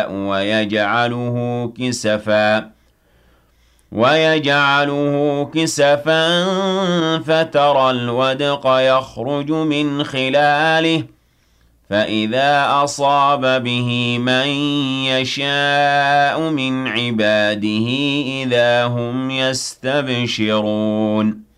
ويجعله كسفا فترى الودق يخرج من خلاله فإذا أصاب به من يشاء من عباده إذا هم يستبشرون